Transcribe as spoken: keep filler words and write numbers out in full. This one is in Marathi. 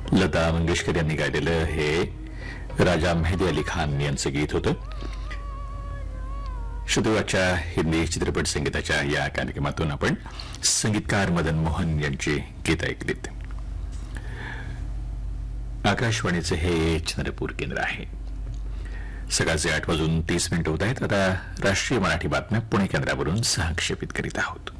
लता मंगेशकर यांनी गायलेलं हे राजा मेहदी अली खान यांचं गीत होतं. श्रुतीवाच्या हिंदी चित्रपट संगीताच्या या कार्यक्रमातून आपण संगीतकार मदन मोहन यांची गीत ऐकलीत. आकाशवाणीचे हे चंद्रपूर केंद्र आहे. सकाळचे आठ वाजून तीस मिनिटं होत आहेत. आता राष्ट्रीय मराठी बातम्या पुणे केंद्रावरून सहक्षेपित करीत आहोत.